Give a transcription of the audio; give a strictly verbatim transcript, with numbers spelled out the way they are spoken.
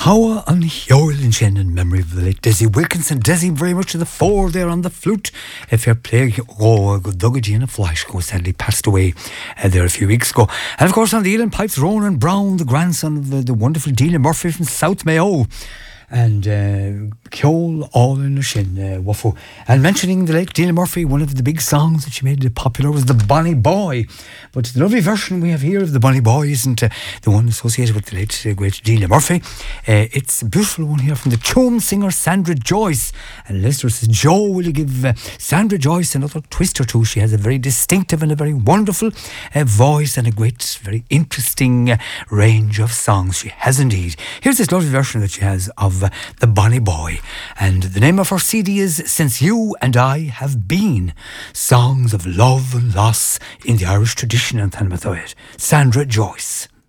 How an Hewlin Shen in memory of the late Desi Wilkinson. Desi very much to the fore there on the flute. If you're playing, oh, Dougagina Flash, who sadly passed away uh, there a few weeks ago. And of course on the Elan pipes, Ronan Brown, the grandson of the, the wonderful Delia Murphy from South Mayo. And uh, Kjol all in the shin, uh, Wafu. And mentioning the late Delia Murphy, one of the big songs that she made popular was The Bonny Boy. But the lovely version we have here of The Bonny Boy isn't uh, the one associated with the late uh, great Delia Murphy. Uh, it's a beautiful one here from the tune singer Sandra Joyce. And Lester says, Joe, will you give uh, Sandra Joyce another twist or two? She has a very distinctive and a very wonderful uh, voice and a great, very interesting uh, range of songs. She has indeed. Here's this lovely version that she has of uh, The Bonny Boy. And the name of her C D is Since You and I Have Been, Songs of Love and Loss in the Irish Tradition and Tanmathoid. Sandra Joyce.